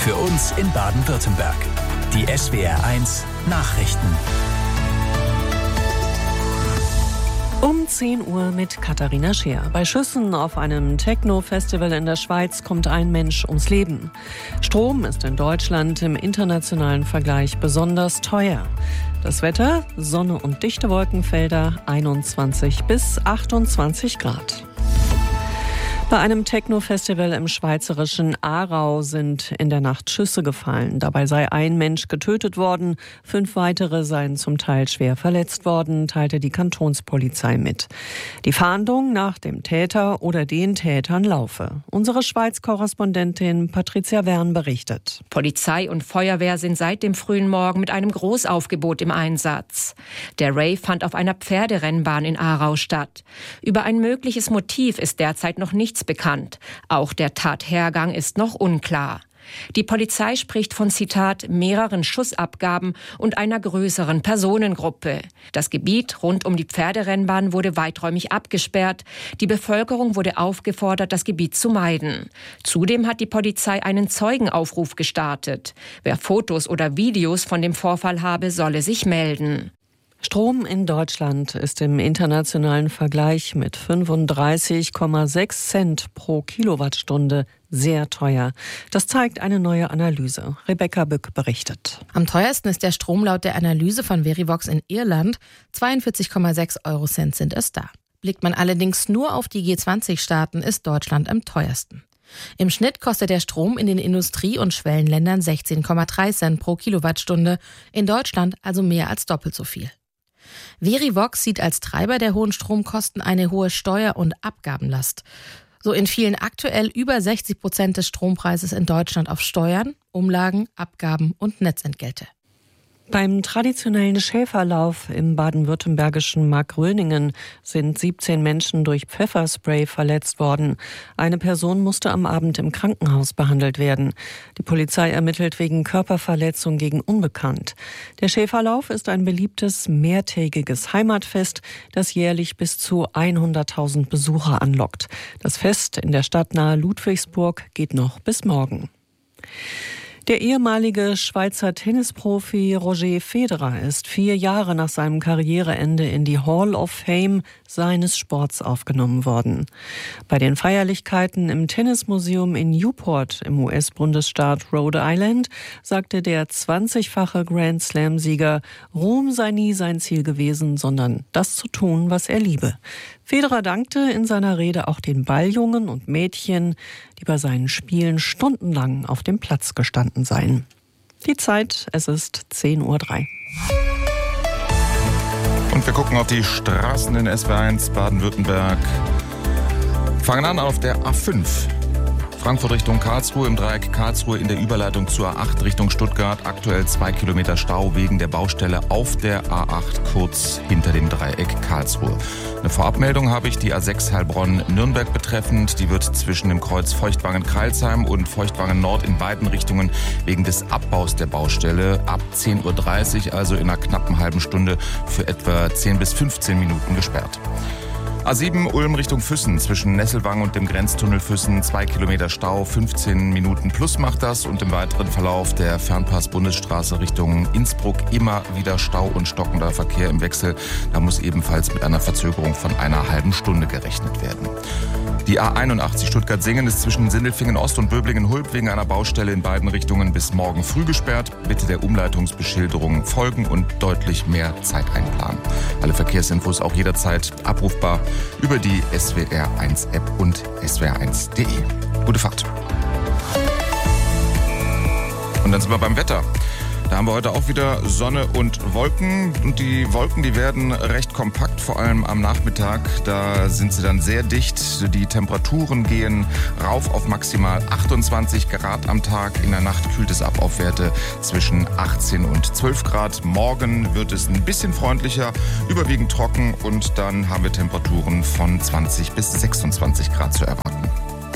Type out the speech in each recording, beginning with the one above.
Für uns in Baden-Württemberg. Die SWR1 Nachrichten. Um 10 Uhr mit Katharina Scheer. Bei Schüssen auf einem Techno-Festival in der Schweiz kommt ein Mensch ums Leben. Strom ist in Deutschland im internationalen Vergleich besonders teuer. Das Wetter, Sonne und dichte Wolkenfelder, 21 bis 28 Grad. Bei einem Techno-Festival im schweizerischen Aarau sind in der Nacht Schüsse gefallen. Dabei sei ein Mensch getötet worden, 5 weitere seien zum Teil schwer verletzt worden, teilte die Kantonspolizei mit. Die Fahndung nach dem Täter oder den Tätern laufe. Unsere Schweiz-Korrespondentin Patricia Wern berichtet. Polizei und Feuerwehr sind seit dem frühen Morgen mit einem Großaufgebot im Einsatz. Der Rave fand auf einer Pferderennbahn in Aarau statt. Über ein mögliches Motiv ist derzeit noch nichts bekannt. Auch der Tathergang ist noch unklar. Die Polizei spricht von, Zitat, mehreren Schussabgaben und einer größeren Personengruppe. Das Gebiet rund um die Pferderennbahn wurde weiträumig abgesperrt. Die Bevölkerung wurde aufgefordert, das Gebiet zu meiden. Zudem hat die Polizei einen Zeugenaufruf gestartet. Wer Fotos oder Videos von dem Vorfall habe, solle sich melden. Strom in Deutschland ist im internationalen Vergleich mit 35,6 Cent pro Kilowattstunde sehr teuer. Das zeigt eine neue Analyse. Rebecca Bück berichtet. Am teuersten ist der Strom laut der Analyse von Verivox in Irland. 42,6 Eurocent sind es da. Blickt man allerdings nur auf die G20-Staaten, ist Deutschland am teuersten. Im Schnitt kostet der Strom in den Industrie- und Schwellenländern 16,3 Cent pro Kilowattstunde, in Deutschland also mehr als doppelt so viel. Verivox sieht als Treiber der hohen Stromkosten eine hohe Steuer- und Abgabenlast. So entfielen aktuell über 60% des Strompreises in Deutschland auf Steuern, Umlagen, Abgaben und Netzentgelte. Beim traditionellen Schäferlauf im baden-württembergischen Markgröningen sind 17 Menschen durch Pfefferspray verletzt worden. Eine Person musste am Abend im Krankenhaus behandelt werden. Die Polizei ermittelt wegen Körperverletzung gegen Unbekannt. Der Schäferlauf ist ein beliebtes mehrtägiges Heimatfest, das jährlich bis zu 100.000 Besucher anlockt. Das Fest in der Stadt nahe Ludwigsburg geht noch bis morgen. Der ehemalige Schweizer Tennisprofi Roger Federer ist 4 Jahre nach seinem Karriereende in die Hall of Fame seines Sports aufgenommen worden. Bei den Feierlichkeiten im Tennismuseum in Newport im US-Bundesstaat Rhode Island sagte der 20-fache Grand Slam-Sieger, Ruhm sei nie sein Ziel gewesen, sondern das zu tun, was er liebe. Federer dankte in seiner Rede auch den Balljungen und Mädchen, die bei seinen Spielen stundenlang auf dem Platz gestanden seien. Die Zeit, es ist 10:03 Uhr. Und wir gucken auf die Straßen in SWR1 Baden-Württemberg. Fangen an auf der A5. Frankfurt Richtung Karlsruhe, im Dreieck Karlsruhe in der Überleitung zur A8 Richtung Stuttgart. Aktuell 2 Kilometer Stau wegen der Baustelle auf der A8 kurz hinter dem Dreieck Karlsruhe. Eine Vorabmeldung habe ich, die A6 Heilbronn-Nürnberg betreffend. Die wird zwischen dem Kreuz Feuchtwangen-Kreilsheim und Feuchtwangen-Nord in beiden Richtungen wegen des Abbaus der Baustelle ab 10:30 Uhr, also in einer knappen halben Stunde, für etwa 10 bis 15 Minuten gesperrt. A7 Ulm Richtung Füssen, zwischen Nesselwang und dem Grenztunnel Füssen, 2 Kilometer Stau, 15 Minuten plus macht das. Und im weiteren Verlauf der Fernpass-Bundesstraße Richtung Innsbruck immer wieder Stau und stockender Verkehr im Wechsel. Da muss ebenfalls mit einer Verzögerung von einer halben Stunde gerechnet werden. Die A81 Stuttgart-Singen ist zwischen Sindelfingen-Ost und Böblingen-Hulb wegen einer Baustelle in beiden Richtungen bis morgen früh gesperrt. Bitte der Umleitungsbeschilderung folgen und deutlich mehr Zeit einplanen. Alle Verkehrsinfos auch jederzeit abrufbar über die SWR1-App und swr1.de. Gute Fahrt. Und dann sind wir beim Wetter. Da haben wir heute auch wieder Sonne und Wolken. Und die Wolken, die werden recht kompakt, vor allem am Nachmittag. Da sind sie dann sehr dicht. Die Temperaturen gehen rauf auf maximal 28 Grad am Tag. In der Nacht kühlt es ab auf Werte zwischen 18 und 12 Grad. Morgen wird es ein bisschen freundlicher, überwiegend trocken. Und dann haben wir Temperaturen von 20 bis 26 Grad zu erwarten.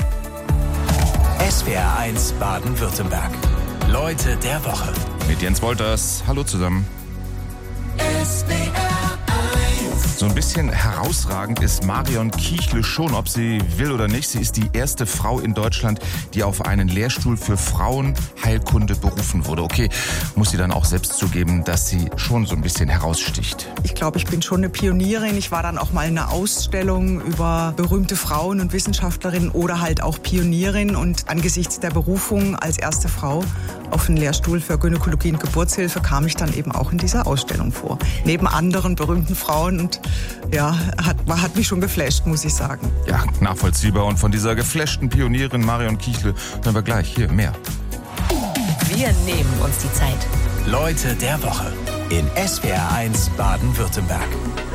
SWR1 Baden-Württemberg. Leute der Woche. Mit Jens Wolters. Hallo zusammen. SWR1 So ein bisschen herausragend ist Marion Kiechle schon, ob sie will oder nicht. Sie ist die erste Frau in Deutschland, die auf einen Lehrstuhl für Frauenheilkunde berufen wurde. Okay, muss sie dann auch selbst zugeben, dass sie schon so ein bisschen heraussticht. Ich glaube, ich bin schon eine Pionierin. Ich war dann auch mal in einer Ausstellung über berühmte Frauen und Wissenschaftlerinnen oder halt auch Pionierin. Und angesichts der Berufung als erste Frau auf den Lehrstuhl für Gynäkologie und Geburtshilfe kam ich dann eben auch in dieser Ausstellung vor. Neben anderen berühmten Frauen und ja, hat mich schon geflasht, muss ich sagen. Ja, nachvollziehbar. Und von dieser geflashten Pionierin Marion Kiechle hören wir gleich hier mehr. Wir nehmen uns die Zeit. Leute der Woche in SWR 1 Baden-Württemberg.